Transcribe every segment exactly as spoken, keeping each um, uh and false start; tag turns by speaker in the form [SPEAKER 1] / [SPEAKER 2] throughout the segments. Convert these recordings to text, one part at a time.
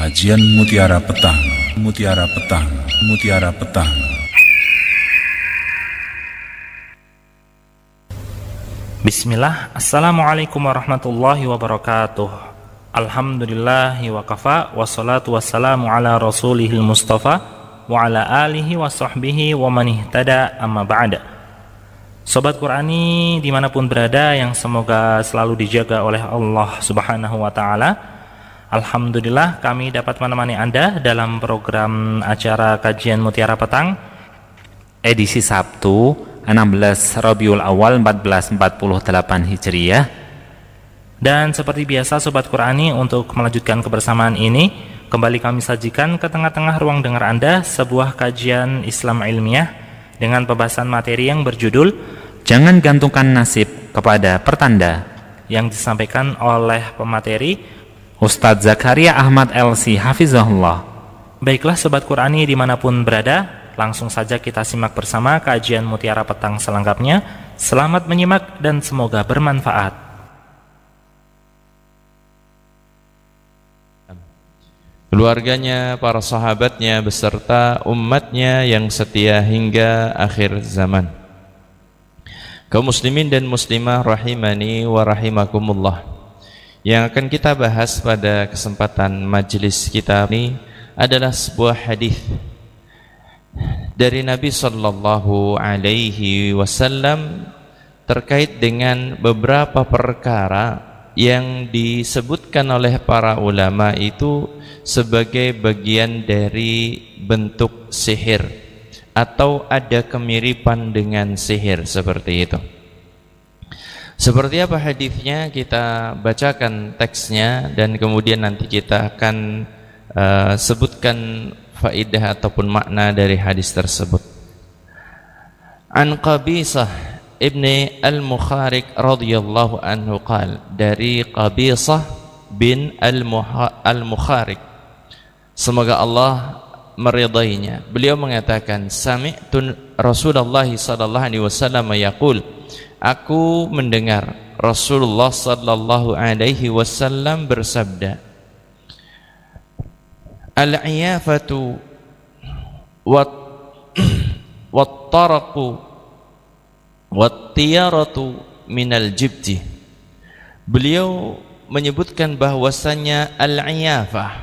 [SPEAKER 1] Kajian Mutiara Petang, Mutiara Petang, Mutiara Petang.
[SPEAKER 2] Bismillah, Assalamualaikum warahmatullahi wabarakatuh. Alhamdulillahi wa kafa, wassalatu wassalamu ala rasulihil mustafa wa ala alihi wa sahbihi wa man ihtada, amma ba'da. Sobat Qurani dimanapun berada yang semoga selalu dijaga oleh Allah subhanahu wa ta'ala. Alhamdulillah kami dapat menemani Anda dalam program acara Kajian Mutiara Petang edisi Sabtu enam belas Rabiul Awal seribu empat ratus empat puluh delapan Hijriah. Dan seperti biasa Sobat Qurani, untuk melanjutkan kebersamaan ini kembali kami sajikan ke tengah-tengah ruang dengar Anda sebuah kajian Islam ilmiah dengan pembahasan materi yang berjudul Jangan Gantungkan Nasib Kepada Pertanda, yang disampaikan oleh pemateri Ustadz Zakaria Ahmad L C Hafizahullah. Baiklah Sobat Qurani dimanapun berada, langsung saja kita simak bersama kajian Mutiara Petang selengkapnya. Selamat menyimak dan semoga bermanfaat.
[SPEAKER 3] Keluarganya, para sahabatnya, beserta umatnya yang setia hingga akhir zaman. Kaum muslimin dan muslimah rahimani wa rahimakumullah. Yang akan kita bahas pada kesempatan majelis kita ini adalah sebuah hadis dari Nabi sallallahu alaihi wasallam terkait dengan beberapa perkara yang disebutkan oleh para ulama itu sebagai bagian dari bentuk sihir atau ada kemiripan dengan sihir, seperti itu. Seperti apa hadisnya, kita bacakan teksnya dan kemudian nanti kita akan uh, sebutkan faidah ataupun makna dari hadis tersebut. An Qabisah ibni al-Mukharik radhiyallahu anhu qala, dari Qabisah bin al-Mukharik, semoga Allah meridainya, beliau mengatakan, sami'tu Rasulullah sallallahu alaihi wasallam yaqul, aku mendengar Rasulullah sallallahu alaihi wasallam bersabda, al-iyafatu wat wat-taraqu wat-tiyaratu minal jibti. Beliau menyebutkan bahwasanya al-iyafah,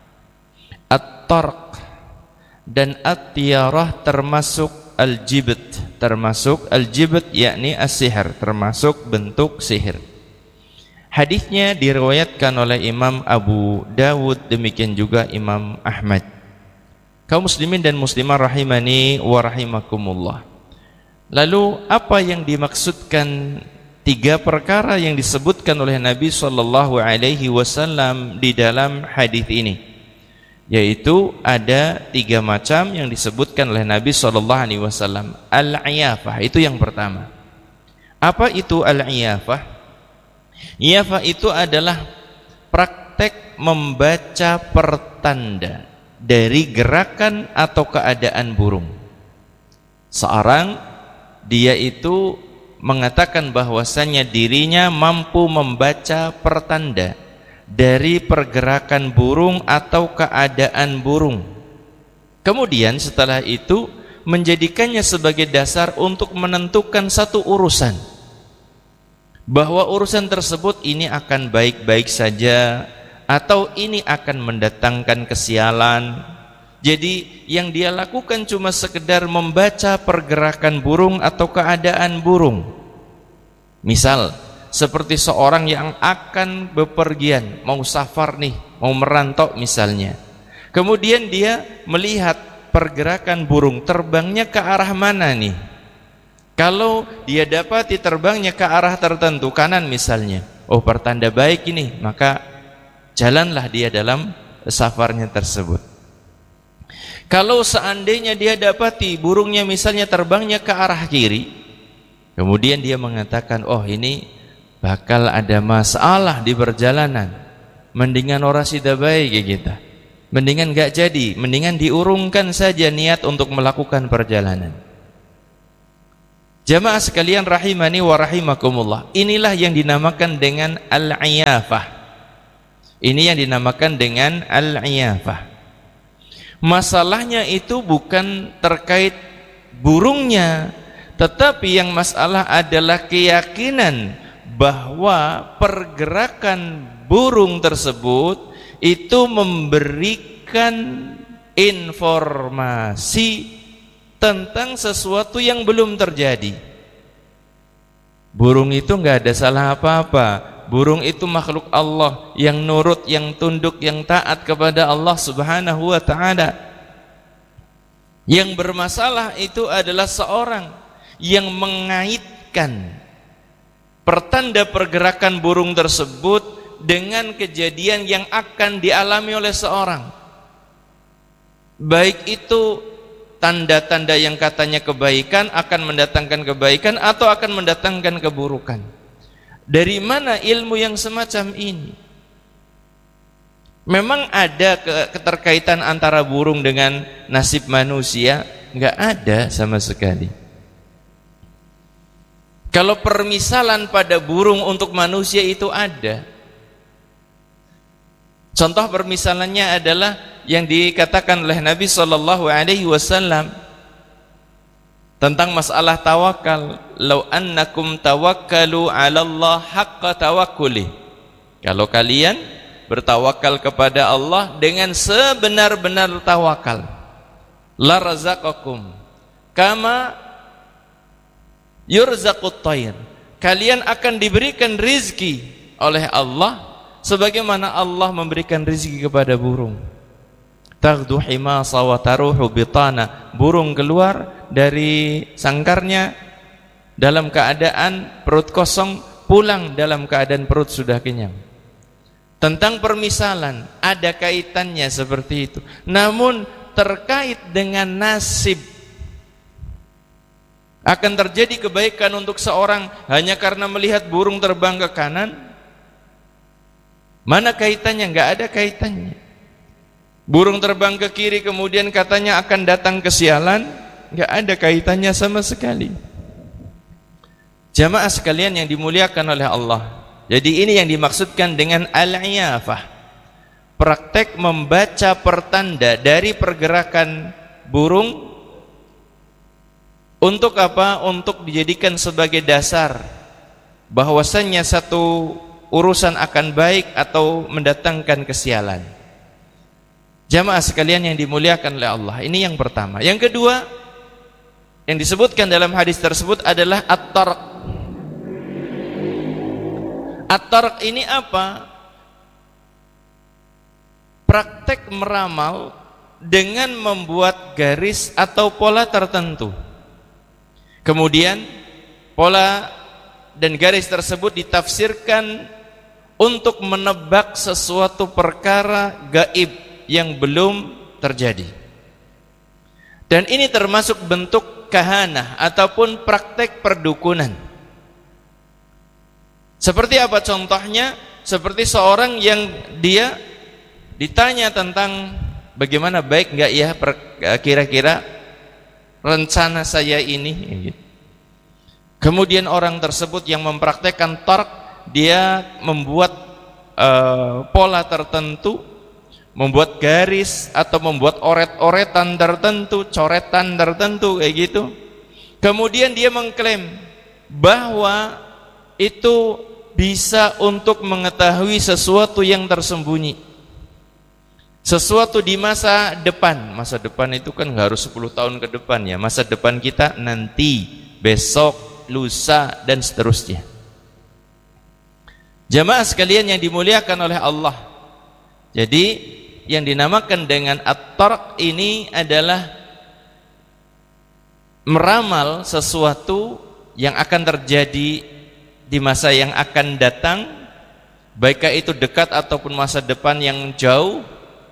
[SPEAKER 3] at-tarq dan at-tiyarah termasuk al-jibt, termasuk al-jibt yakni as-sihir, termasuk bentuk sihir. Hadisnya diriwayatkan oleh Imam Abu Dawud, demikian juga Imam Ahmad. Kaum muslimin dan muslimah rahimani wa rahimakumullah. Lalu apa yang dimaksudkan tiga perkara yang disebutkan oleh Nabi sallallahu alaihi wasallam di dalam hadis ini? Yaitu ada tiga macam yang disebutkan oleh Nabi sallallahu alaihi wasallam. Al-iyafah itu yang pertama. Apa itu al-iyafah? Iyafah itu adalah praktek membaca pertanda dari gerakan atau keadaan burung. Seorang dia itu mengatakan bahwasannya dirinya mampu membaca pertanda dari pergerakan burung atau keadaan burung. Kemudian setelah itu menjadikannya sebagai dasar untuk menentukan satu urusan, bahwa urusan tersebut ini akan baik-baik saja atau ini akan mendatangkan kesialan. Jadi yang dia lakukan cuma sekedar membaca pergerakan burung atau keadaan burung. Misal seperti seorang yang akan bepergian, mau safar nih, mau merantau misalnya. Kemudian dia melihat pergerakan burung, terbangnya ke arah mana nih? Kalau dia dapati terbangnya ke arah tertentu, kanan misalnya, oh pertanda baik ini, maka jalanlah dia dalam safarnya tersebut. Kalau seandainya dia dapati burungnya misalnya terbangnya ke arah kiri, kemudian dia mengatakan, oh ini bakal ada masalah di perjalanan, mendingan orang sida baik ya kita, mendingan gak jadi, mendingan diurungkan saja niat untuk melakukan perjalanan. Jamaah sekalian rahimani wa rahimakumullah, inilah yang dinamakan dengan al-iyafah. Ini yang dinamakan dengan al-iyafah. Masalahnya itu bukan terkait burungnya, tetapi yang masalah adalah keyakinan bahwa pergerakan burung tersebut itu memberikan informasi tentang sesuatu yang belum terjadi. Burung itu nggak ada salah apa-apa. Burung itu makhluk Allah yang nurut, yang tunduk, yang taat kepada Allah Subhanahu wa ta'ala. Yang bermasalah itu adalah seorang yang mengaitkan pertanda pergerakan burung tersebut dengan kejadian yang akan dialami oleh seorang. Baik itu tanda-tanda yang katanya kebaikan akan mendatangkan kebaikan atau akan mendatangkan keburukan. Dari mana ilmu yang semacam ini? Memang ada keterkaitan antara burung dengan nasib manusia? Enggak ada sama sekali. Kalau permisalan pada burung untuk manusia itu ada. Contoh permisalannya adalah yang dikatakan oleh Nabi shallallahu alaihi wasallam tentang masalah tawakal. Lau annakum tawakkalu 'ala Allah haqqa tawakkuli. Kalau kalian bertawakal kepada Allah dengan sebenar-benar tawakal, la razaqakum kama yurzaqut tayr. Kalian akan diberikan rizki oleh Allah sebagaimana Allah memberikan rizki kepada burung. Taghdu himasa wa taruhu bitana. Burung keluar dari sangkarnya dalam keadaan perut kosong, pulang dalam keadaan perut sudah kenyang. Tentang permisalan ada kaitannya seperti itu. Namun terkait dengan nasib, akan terjadi kebaikan untuk seorang hanya karena melihat burung terbang ke kanan, mana kaitannya? Enggak ada kaitannya. Burung terbang ke kiri kemudian katanya akan datang kesialan, enggak ada kaitannya sama sekali. Jamaah sekalian yang dimuliakan oleh Allah, jadi ini yang dimaksudkan dengan al-iyafah, praktek membaca pertanda dari pergerakan burung. Untuk apa? Untuk dijadikan sebagai dasar bahwasannya satu urusan akan baik atau mendatangkan kesialan. Jamaah sekalian yang dimuliakan oleh Allah, ini yang pertama. Yang kedua yang disebutkan dalam hadis tersebut adalah at-tarq. At-tarq ini apa? Praktek meramal dengan membuat garis atau pola tertentu. Kemudian pola dan garis tersebut ditafsirkan untuk menebak sesuatu perkara gaib yang belum terjadi. Dan ini termasuk bentuk kahanah ataupun praktek perdukunan. Seperti apa contohnya? Seperti seorang yang dia ditanya tentang bagaimana baik enggak ya kira-kira rencana saya ini. Kemudian orang tersebut yang mempraktekkan tarq, dia membuat uh, pola tertentu, membuat garis atau membuat oret-oretan tertentu, coretan tertentu kayak gitu. Kemudian dia mengklaim bahwa itu bisa untuk mengetahui sesuatu yang tersembunyi, sesuatu di masa depan. Masa depan itu kan nggak harus sepuluh tahun ke depan ya. Masa depan kita nanti, besok, lusa dan seterusnya. Jamaah sekalian yang dimuliakan oleh Allah, jadi yang dinamakan dengan at-tarq ini adalah meramal sesuatu yang akan terjadi di masa yang akan datang, baiklah itu dekat ataupun masa depan yang jauh,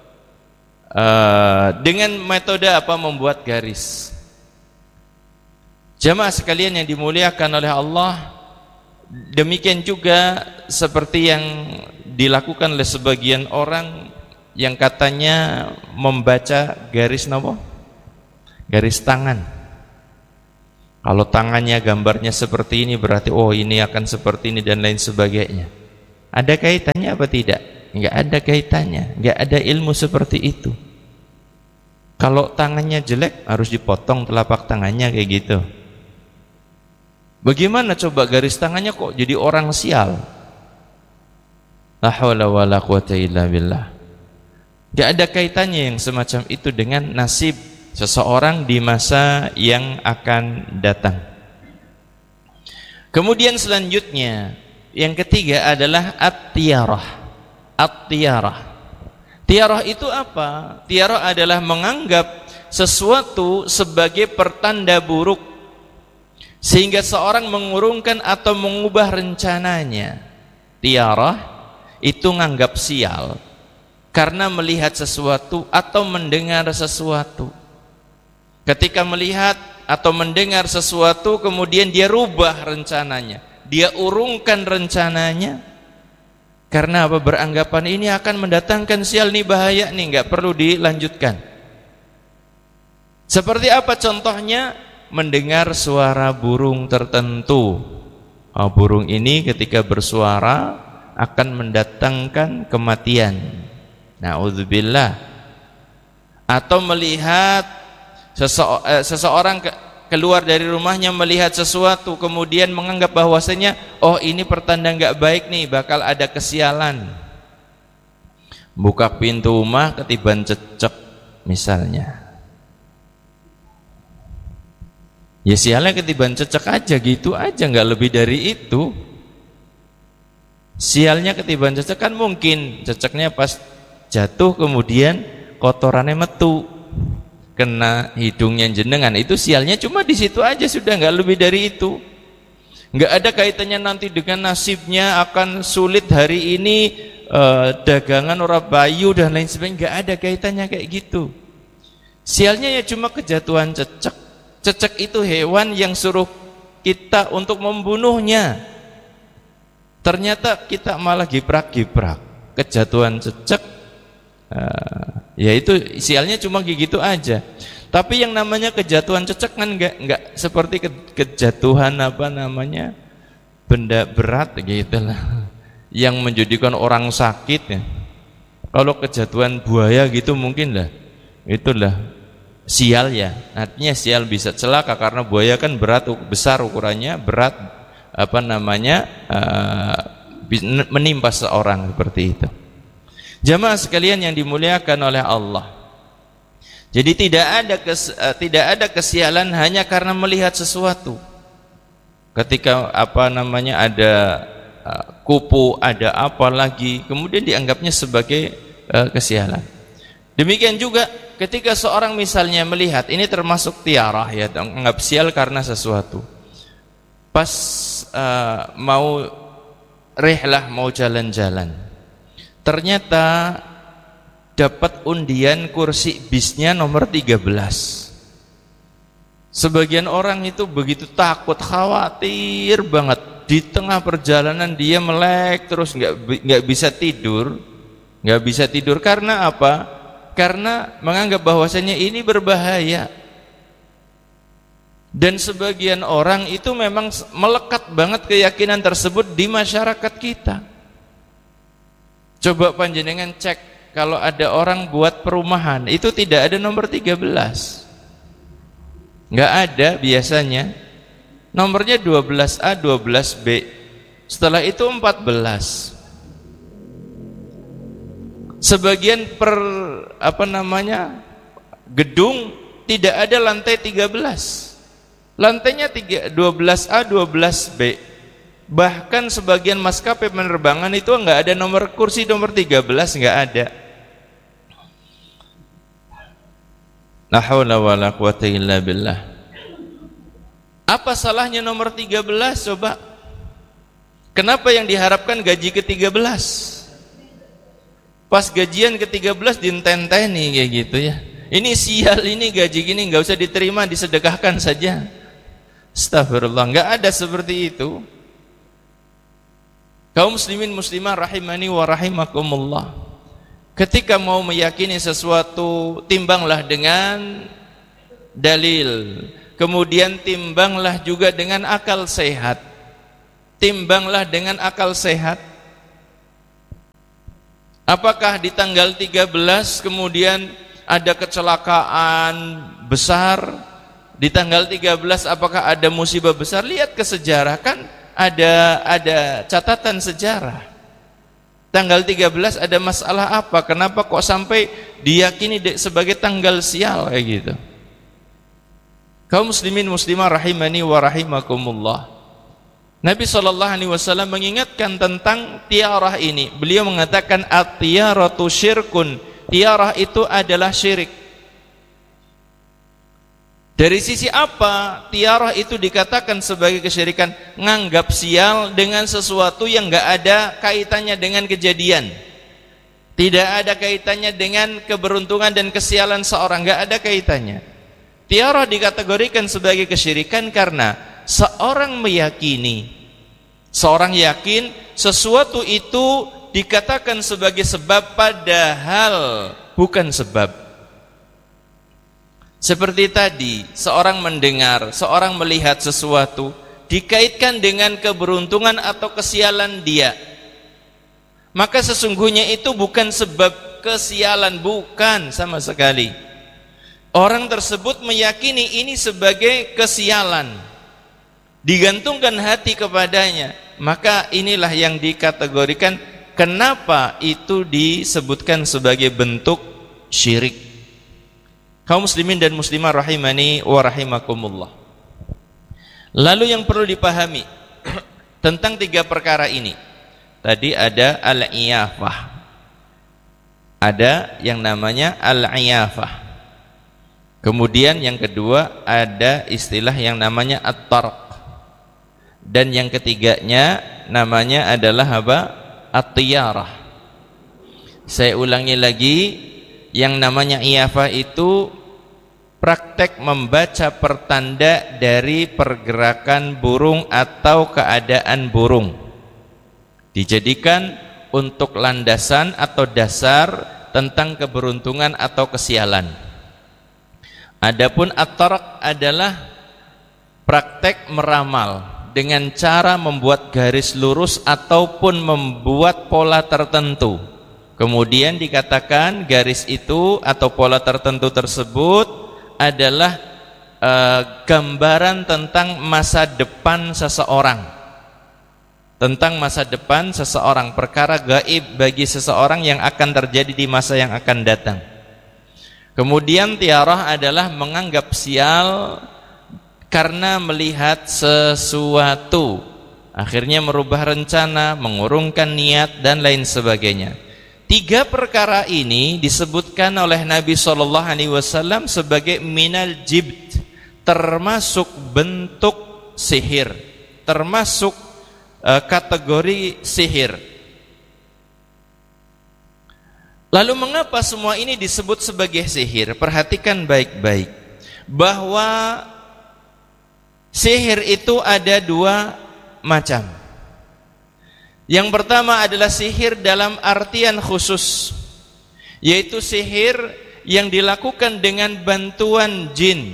[SPEAKER 3] uh, dengan metode apa? Membuat garis. Jamaah sekalian yang dimuliakan oleh Allah, demikian juga seperti yang dilakukan oleh sebagian orang yang katanya membaca garis apa? Garis tangan. Kalau tangannya gambarnya seperti ini berarti oh ini akan seperti ini dan lain sebagainya. Ada kaitannya apa tidak? Nggak ada kaitannya, nggak ada ilmu seperti itu. Kalau tangannya jelek harus dipotong telapak tangannya kayak gitu. Bagaimana coba garis tangannya kok jadi orang sial? La haula wala quwata illa billah. Nggak ada kaitannya yang semacam itu dengan nasib seseorang di masa yang akan datang. Kemudian selanjutnya yang ketiga adalah at-tiyarah. At-tiyarah. Tiyarah itu apa? Tiyarah adalah menganggap sesuatu sebagai pertanda buruk sehingga seorang mengurungkan atau mengubah rencananya. Tiyarah itu nganggap sial karena melihat sesuatu atau mendengar sesuatu. Ketika melihat atau mendengar sesuatu kemudian dia rubah rencananya, dia urungkan rencananya. Karena apa? Beranggapan ini akan mendatangkan sial, nih bahaya nih, nggak perlu dilanjutkan. Seperti apa contohnya? Mendengar suara burung tertentu. Oh, burung ini ketika bersuara akan mendatangkan kematian. Na'udzubillah. Atau melihat sese- eh, seseorang ke keluar dari rumahnya melihat sesuatu kemudian menganggap bahwasanya oh ini pertanda nggak baik nih, bakal ada kesialan. Buka pintu rumah ketiban cecek misalnya, ya sialnya ketiban cecek aja, gitu aja, nggak lebih dari itu. Sialnya ketiban cecek kan mungkin ceceknya pas jatuh kemudian kotorannya metu kena hidungnya jenengan, itu sialnya cuma di situ aja, sudah, nggak lebih dari itu. Nggak ada kaitannya nanti dengan nasibnya akan sulit hari ini, eh, dagangan ora bayu dan lain sebagainya, nggak ada kaitannya kayak gitu. Sialnya ya cuma kejatuhan cecek. Cecek itu hewan yang suruh kita untuk membunuhnya, ternyata kita malah giprak-giprak, kejatuhan cecek. Uh, ya itu sialnya cuma gitu aja. Tapi yang namanya kejatuhan cecek kan enggak enggak seperti ke, kejatuhan apa namanya benda berat gitu lah yang menjadikan orang sakit ya. Kalau kejatuhan buaya gitu mungkin lah, itulah sial ya. Artinya sial bisa celaka karena buaya kan berat, besar ukurannya, berat apa namanya uh, menimpa seorang seperti itu. Jamaah sekalian yang dimuliakan oleh Allah. Jadi tidak ada kes, uh, tidak ada kesialan hanya karena melihat sesuatu. Ketika apa namanya ada uh, kupu, ada apa lagi, kemudian dianggapnya sebagai uh, kesialan. Demikian juga ketika seorang misalnya melihat, ini termasuk tiarah ya, anggap sial karena sesuatu. Pas uh, mau rihlah, mau jalan-jalan, ternyata dapat undian kursi bisnya nomor tiga belas. Sebagian orang itu begitu takut, khawatir banget. Di tengah perjalanan dia melek terus, nggak nggak bisa tidur, nggak bisa tidur karena apa? Karena menganggap bahwasanya ini berbahaya. Dan sebagian orang itu memang melekat banget keyakinan tersebut di masyarakat kita. Coba panjenengan cek, kalau ada orang buat perumahan itu tidak ada nomor tiga belas, nggak ada biasanya, nomornya dua belas A, dua belas B, setelah itu empat belas. Sebagian per apa namanya gedung tidak ada lantai tiga belas, lantainya dua belas A, dua belas B. Bahkan sebagian maskapai penerbangan itu enggak ada nomor kursi nomor tiga belas, enggak ada. La haula wala quwata illa billah. Apa salahnya nomor tiga belas coba? Kenapa yang diharapkan gaji ke tiga belas? Pas gajian ke tiga belas ditenteni kayak gitu ya. Ini sial, ini gaji gini enggak usah diterima, disedekahkan saja. Astagfirullah, enggak ada seperti itu. Kaum muslimin muslimah rahimani wa rahimakumullah, ketika mau meyakini sesuatu, timbanglah dengan dalil, kemudian timbanglah juga dengan akal sehat. Timbanglah dengan akal sehat. Apakah di tanggal tiga belas kemudian ada kecelakaan besar? Di tanggal tiga belas apakah ada musibah besar? Lihat ke sejarah, kan ada ada catatan sejarah. Tanggal tiga belas ada masalah apa? Kenapa kok sampai diyakini sebagai tanggal sial kayak gitu? Kaum muslimin muslimah rahimani wa rahimakumullah. Nabi shallallahu alaihi wasallam mengingatkan tentang tiarah ini. Beliau mengatakan at-tiyaratu syirkun. Tiarah itu adalah syirik. Dari sisi apa tiarah itu dikatakan sebagai kesyirikan? Nganggap sial dengan sesuatu yang enggak ada kaitannya dengan kejadian. Tidak ada kaitannya dengan keberuntungan dan kesialan seorang, enggak ada kaitannya. Tiarah dikategorikan sebagai kesyirikan karena seorang meyakini, seorang yakin sesuatu itu dikatakan sebagai sebab padahal bukan sebab. Seperti tadi, seorang mendengar, seorang melihat sesuatu dikaitkan dengan keberuntungan atau kesialan dia, maka sesungguhnya itu bukan sebab kesialan, bukan sama sekali. Orang tersebut meyakini ini sebagai kesialan, digantungkan hati kepadanya, maka inilah yang dikategorikan kenapa itu disebutkan sebagai bentuk syirik. Kaum muslimin dan muslimah rahimani wa rahimakumullah. Lalu yang perlu dipahami tentang tiga perkara ini, tadi ada al-iyafah, ada yang namanya al-iyafah. Kemudian yang kedua ada istilah yang namanya at-tarq. Dan yang ketiganya namanya adalah apa? At-tiyarah. Saya ulangi lagi, yang namanya iyafah itu praktek membaca pertanda dari pergerakan burung atau keadaan burung, dijadikan untuk landasan atau dasar tentang keberuntungan atau kesialan. Adapun at-tarq adalah praktek meramal dengan cara membuat garis lurus ataupun membuat pola tertentu. Kemudian dikatakan garis itu atau pola tertentu tersebut adalah uh, gambaran tentang masa depan seseorang, tentang masa depan seseorang, perkara gaib bagi seseorang yang akan terjadi di masa yang akan datang. Kemudian tiarah adalah menganggap sial karena melihat sesuatu, akhirnya merubah rencana, mengurungkan niat dan lain sebagainya. Tiga perkara ini disebutkan oleh Nabi shallallahu alaihi wasallam sebagai minal jibt, termasuk bentuk sihir, termasuk uh, kategori sihir. Lalu mengapa semua ini disebut sebagai sihir? Perhatikan baik-baik bahwa sihir itu ada dua macam. Yang pertama adalah sihir dalam artian khusus, yaitu sihir yang dilakukan dengan bantuan jin,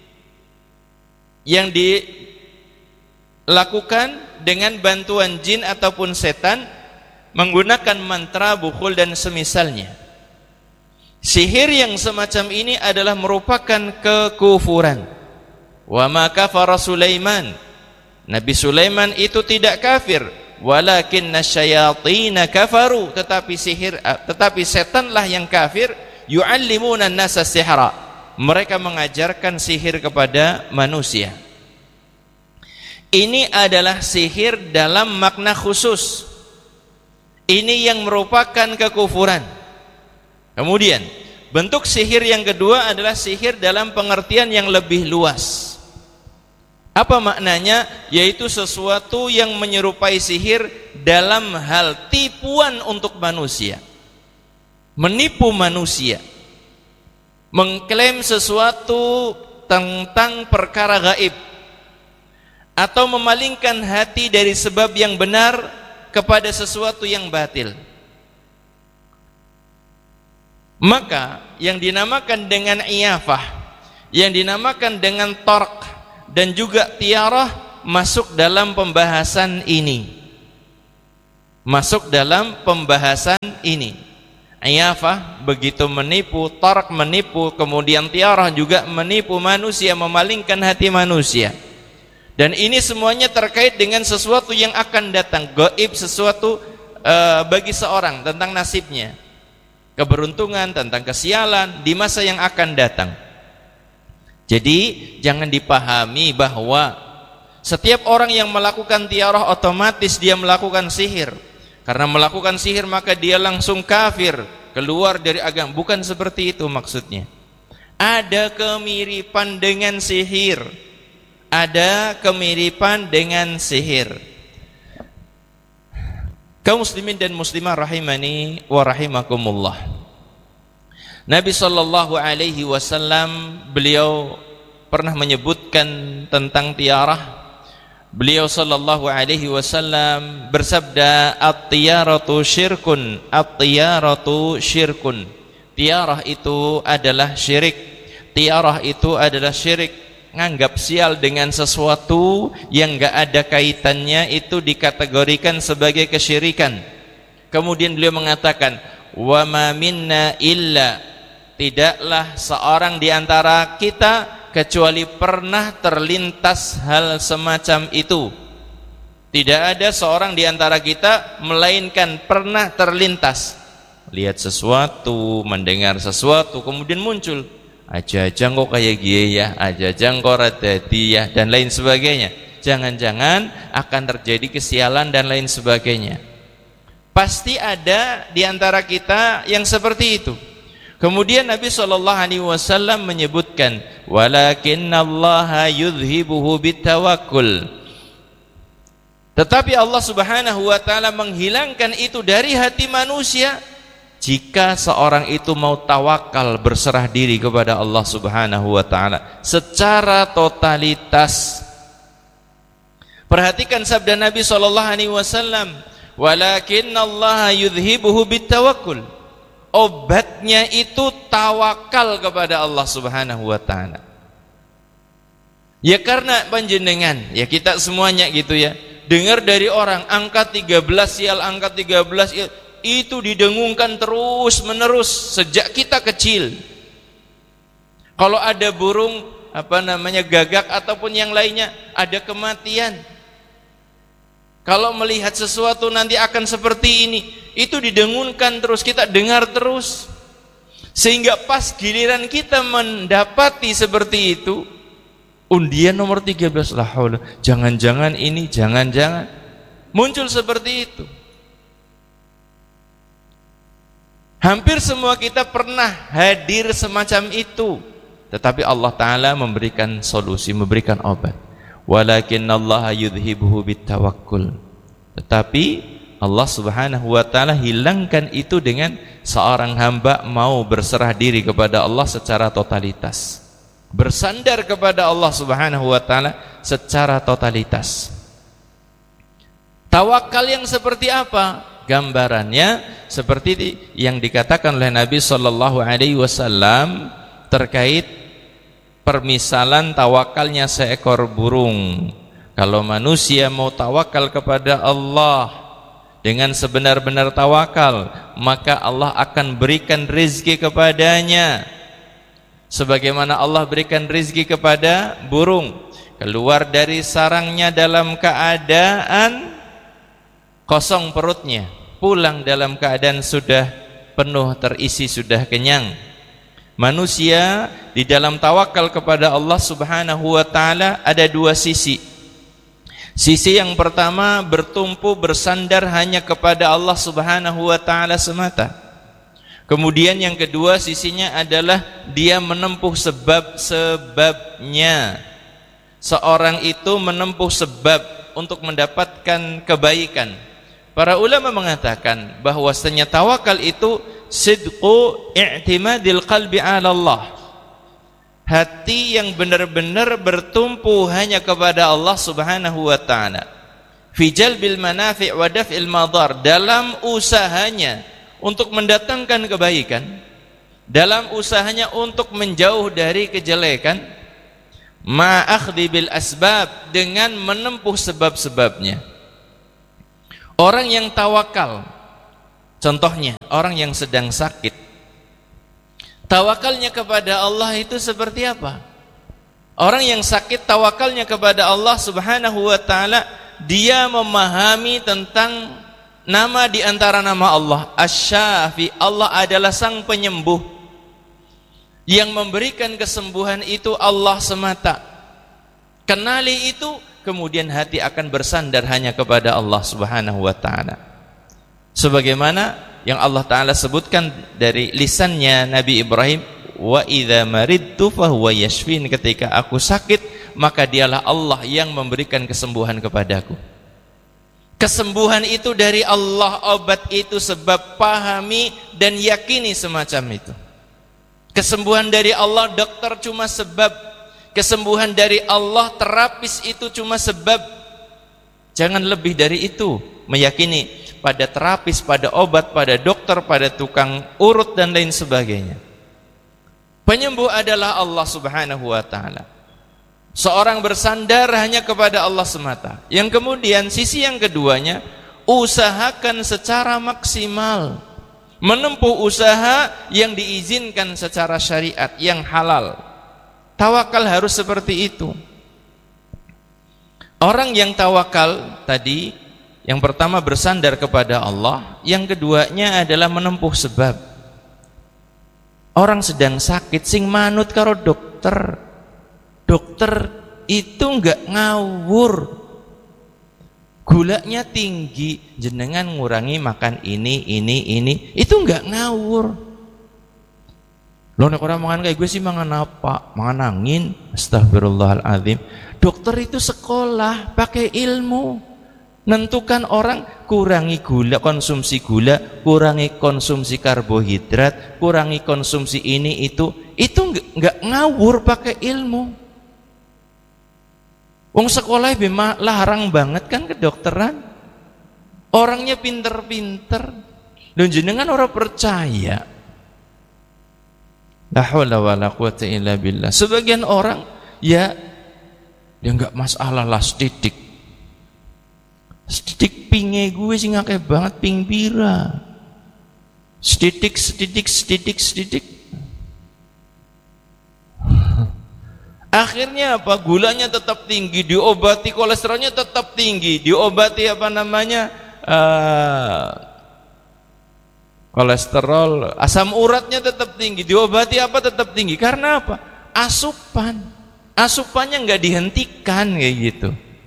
[SPEAKER 3] yang dilakukan dengan bantuan jin ataupun setan menggunakan mantra, bukhul dan semisalnya. Sihir yang semacam ini adalah merupakan kekufuran. Wa ma kafara Sulaiman, Nabi Sulaiman itu tidak kafir, walakinna syayatina kafaru, tetapi sihir tetapi setanlah yang kafir. Yu'allimuna an-nasa sihra, mereka mengajarkan sihir kepada manusia. Ini adalah sihir dalam makna khusus, ini yang merupakan kekufuran. Kemudian bentuk sihir yang kedua adalah sihir dalam pengertian yang lebih luas. Apa maknanya? Yaitu sesuatu yang menyerupai sihir dalam hal tipuan untuk manusia, menipu manusia, mengklaim sesuatu tentang perkara gaib, atau memalingkan hati dari sebab yang benar kepada sesuatu yang batil. Maka yang dinamakan dengan iyafah, yang dinamakan dengan tarq dan juga tiarah masuk dalam pembahasan ini, masuk dalam pembahasan ini. Iyafah begitu menipu, tarak menipu, kemudian tiarah juga menipu manusia, memalingkan hati manusia. Dan ini semuanya terkait dengan sesuatu yang akan datang, gaib, sesuatu uh, bagi seorang tentang nasibnya, keberuntungan, tentang kesialan di masa yang akan datang. Jadi jangan dipahami bahwa setiap orang yang melakukan tiarah otomatis dia melakukan sihir. Karena melakukan sihir maka dia langsung kafir, keluar dari agama. Bukan seperti itu maksudnya. Ada kemiripan dengan sihir. Ada kemiripan dengan sihir. Kaum muslimin dan muslimah rahimani wa rahimakumullah. Nabi sallallahu alaihi wasallam beliau pernah menyebutkan tentang tiarah. Beliau sallallahu alaihi wasallam bersabda, at-tiyaratu syirkun, at-tiyaratu syirkun. Tiarah itu adalah syirik. Tiarah itu adalah syirik. Nganggap sial dengan sesuatu yang enggak ada kaitannya itu dikategorikan sebagai kesyirikan. Kemudian beliau mengatakan, wa ma minna illa, tidaklah seorang di antara kita kecuali pernah terlintas hal semacam itu. Tidak ada seorang di antara kita melainkan pernah terlintas, lihat sesuatu, mendengar sesuatu, kemudian muncul, aja-aja kok kayak gini ya, aja-aja kok radadi ya, dan lain sebagainya. Jangan-jangan akan terjadi kesialan dan lain sebagainya. Pasti ada di antara kita yang seperti itu. Kemudian Nabi shallallahu alaihi wasallam menyebutkan, walakinnallaha yudhibuhu bitawakkul. Tetapi Allah Subhanahu wa taala menghilangkan itu dari hati manusia jika seorang itu mau tawakal, berserah diri kepada Allah Subhanahu wa taala secara totalitas. Perhatikan sabda Nabi shallallahu alaihi wasallam, walakinnallaha yudhibuhu bitawakkul. Obatnya itu tawakal kepada Allah Subhanahu wa taala. Ya karena panjenengan, ya kita semuanya gitu ya, dengar dari orang angka tiga belas sial, angka tiga belas itu didengungkan terus menerus sejak kita kecil. Kalau ada burung apa namanya gagak ataupun yang lainnya, ada kematian. Kalau melihat sesuatu nanti akan seperti ini, itu didengungkan terus, kita dengar terus, sehingga pas giliran kita mendapati seperti itu, undian nomor tiga belas, la haula, jangan-jangan ini, jangan-jangan muncul seperti itu. Hampir semua kita pernah hadir semacam itu, tetapi Allah Ta'ala memberikan solusi, memberikan obat. Walakinnallaha yudhibuhu bitawakkul. Tetapi Allah Subhanahu wa taala hilangkan itu dengan seorang hamba mau berserah diri kepada Allah secara totalitas, bersandar kepada Allah Subhanahu wa taala secara totalitas. Tawakal yang seperti apa? Gambarannya seperti yang dikatakan oleh Nabi sallallahu alaihi wasallam terkait permisalan tawakalnya seekor burung. Kalau manusia mau tawakal kepada Allah dengan sebenar-benar tawakal, maka Allah akan berikan rizki kepadanya sebagaimana Allah berikan rizki kepada burung, keluar dari sarangnya dalam keadaan kosong perutnya, pulang dalam keadaan sudah penuh, terisi, sudah kenyang. Manusia di dalam tawakal kepada Allah Subhanahu wa taala ada dua sisi. Sisi yang pertama bertumpu bersandar hanya kepada Allah Subhanahu wa taala semata. Kemudian yang kedua sisinya adalah dia menempuh sebab-sebabnya. Seorang itu menempuh sebab untuk mendapatkan kebaikan. Para ulama mengatakan bahwasanya tawakal itu sidqu i'timadil qalbi 'ala Allah. Hati yang benar-benar bertumpu hanya kepada Allah Subhanahu wa taala. Fi jalbil manafi' wa daf'il madar, dalam usahanya untuk mendatangkan kebaikan, dalam usahanya untuk menjauh dari kejelekan, ma akhdhi bil asbab, dengan menempuh sebab-sebabnya. Orang yang tawakal Contohnya, orang yang sedang sakit, tawakalnya kepada Allah itu seperti apa? Orang yang sakit tawakalnya kepada Allah Subhanahu wa taala, dia memahami tentang nama di antara nama Allah, Asy-Syafi. Allah adalah sang penyembuh. Yang memberikan kesembuhan itu Allah semata. Kenali itu, kemudian hati akan bersandar hanya kepada Allah Subhanahu wa taala. Sebagaimana yang Allah taala sebutkan dari lisannya Nabi Ibrahim, wa idza maridtu fahuwa yashfin, ketika aku sakit maka dialah Allah yang memberikan kesembuhan kepadaku. Kesembuhan itu dari Allah, obat itu sebab, pahami dan yakini semacam itu. Kesembuhan dari Allah, dokter cuma sebab. Kesembuhan dari Allah, terapis itu cuma sebab. Jangan lebih dari itu, meyakini pada terapis, pada obat, pada dokter, pada tukang urut dan lain sebagainya. Penyembuh adalah Allah Subhanahu wa taala. Seorang bersandar hanya kepada Allah semata. Yang kemudian sisi yang keduanya, usahakan secara maksimal menempuh usaha yang diizinkan secara syariat, yang halal. Tawakal harus seperti itu. Orang yang tawakal tadi, yang pertama bersandar kepada Allah, yang keduanya adalah menempuh sebab. Orang sedang sakit sing manut karo dokter. Dokter itu enggak ngawur. Gulanya tinggi, jenengan ngurangi makan ini, ini, ini. Itu enggak ngawur. Loh, nek orang mangan kayak gue sih mangan apa? Mangan angin. Astagfirullahaladzim. Dokter itu sekolah, pakai ilmu. Nentukan orang, kurangi gula, konsumsi gula, kurangi konsumsi karbohidrat, kurangi konsumsi ini itu. Itu enggak, enggak ngawur, pakai ilmu. Wong sekolah bema larang banget kan kedokteran. Orangnya pinter-pinter. Dan jenengan orang percaya. La haula wala quwata illa billah. Sebagian orang ya dia enggak masalah lah sedidik. Sedidik pinge gue sih ngakeh banget ping pira. Sedidik sedidik sedidik sedidik. Akhirnya apa? Gulanya tetap tinggi, diobati, kolesterolnya tetap tinggi, diobati apa namanya? Uh, kolesterol, asam uratnya tetap tinggi, diobati apa tetap tinggi. Karena apa? Asupan. Asupannya nggak dihentikan kayak gitu.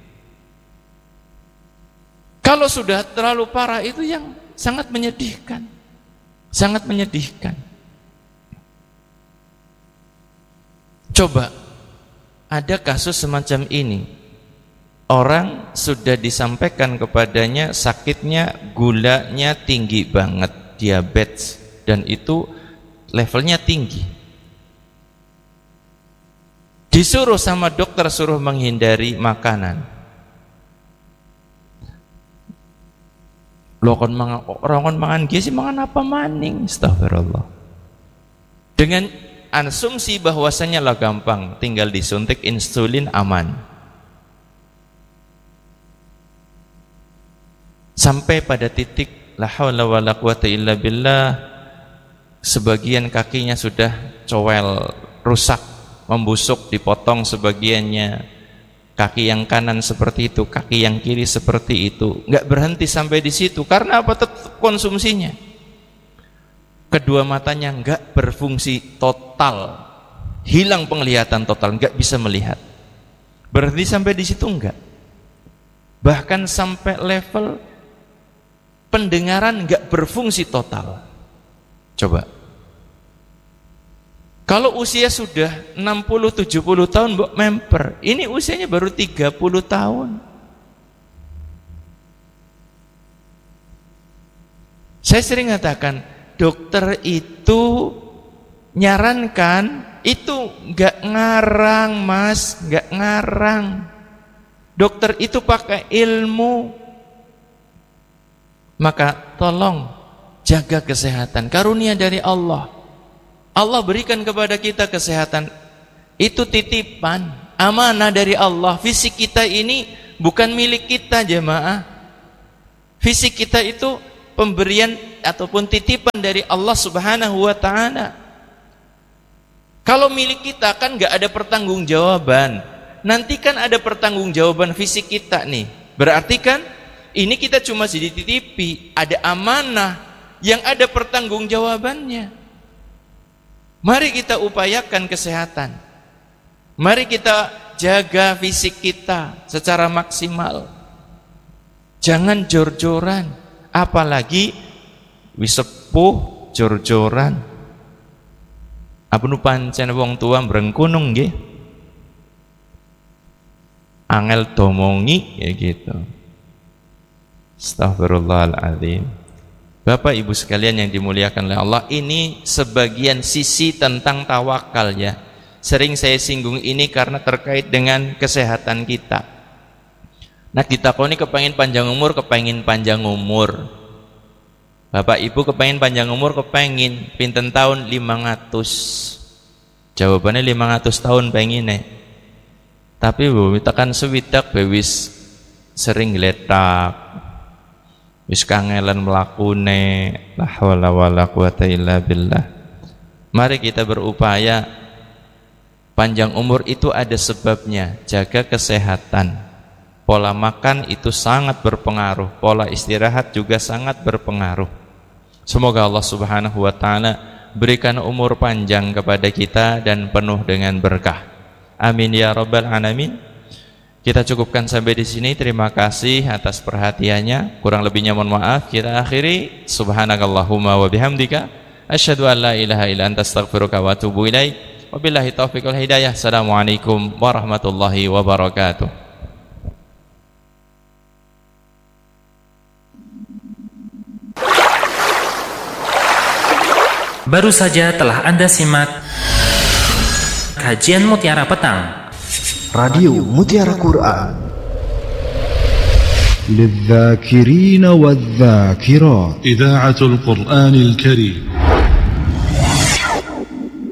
[SPEAKER 3] Kalau sudah terlalu parah itu yang sangat menyedihkan. Sangat menyedihkan. Coba ada kasus semacam ini. Orang sudah disampaikan kepadanya sakitnya, gulanya tinggi banget, diabetes, dan itu levelnya tinggi. Disuruh sama dokter suruh menghindari makanan. Loh kon mangan orang kon mangan gizi mangan apa maning? Astagfirullah. Dengan asumsi bahwasanya lah gampang, tinggal disuntik insulin aman. Sampai pada titik la haula wala quwata illa billah, sebagian kakinya sudah cowel, rusak, membusuk, dipotong sebagiannya. Kaki yang kanan seperti itu, kaki yang kiri seperti itu. Enggak berhenti sampai di situ. Karena apa? Tetap konsumsinya. Kedua matanya enggak berfungsi total, hilang penglihatan total, enggak bisa melihat. Berhenti sampai di situ enggak. Bahkan sampai level pendengaran enggak berfungsi total. Coba. Kalau usia sudah enam puluh tujuh puluh tahun mbok memper, ini usianya baru tiga puluh tahun. Saya sering katakan, dokter itu nyarankan itu enggak ngarang, Mas, enggak ngarang. Dokter itu pakai ilmu. Maka tolong jaga kesehatan, karunia dari Allah. Allah berikan kepada kita kesehatan, itu titipan, amanah dari Allah. Fisik kita ini bukan milik kita, jemaah. Fisik kita itu pemberian ataupun titipan dari Allah Subhanahu wa taala. Kalau milik kita kan nggak ada pertanggungjawaban. Nanti kan ada pertanggungjawaban fisik kita nih. Berarti kan ini kita cuma dititipi, ada amanah yang ada pertanggungjawabannya. Mari kita upayakan kesehatan. Mari kita jaga fisik kita secara maksimal. Jangan jor-joran, apalagi wis sepuh jor-joran. Apa nu pancen wong tua mbrengkunung nggih. Angel domongi ya gitu. Astaghfirullahaladzim. Bapak Ibu sekalian yang dimuliakan oleh Allah, ini sebagian sisi tentang tawakal ya. Sering saya singgung ini karena terkait dengan kesehatan kita. Nah, ditakoni kepengin panjang umur, kepengin panjang umur. Bapak Ibu kepengin panjang umur, kepengin pinten tahun lima ratus. Jawabannya lima ratus tahun pengine. Tapi bu, tekan sewidak wis sering gletak. Wis kangelan mlakune. La haula wala quwata illa billah. Mari kita berupaya. Panjang umur itu ada sebabnya. Jaga kesehatan. Pola makan itu sangat berpengaruh. Pola istirahat juga sangat berpengaruh. Semoga Allah Subhanahu wa taala berikan umur panjang kepada kita dan penuh dengan berkah. Amin ya rabbal alamin. Kita cukupkan sampai di sini. Terima kasih atas perhatiannya. Kurang lebihnya mohon maaf. Kita akhiri. Subhanakallahumma wa bihamdika asyhadu an la ilaha illa anta astaghfiruka wa atubu ilaik. Wabillahi taufiq wal hidayah. Assalamualaikum warahmatullahi wabarakatuh.
[SPEAKER 2] Baru saja telah Anda simak kajian Mutiara Petang
[SPEAKER 4] Radio Mutiara Quran
[SPEAKER 1] للذاكرين والذاكرات إذاعة القرآن الكريم.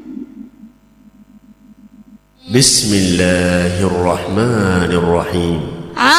[SPEAKER 5] بسم الله الرحمن الرحيم